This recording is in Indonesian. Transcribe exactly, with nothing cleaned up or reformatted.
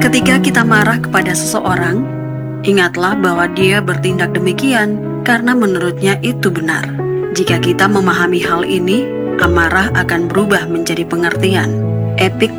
Ketika kita marah kepada seseorang, ingatlah bahwa dia bertindak demikian karena menurutnya itu benar. Jika kita memahami hal ini, amarah akan berubah menjadi pengertian. Epik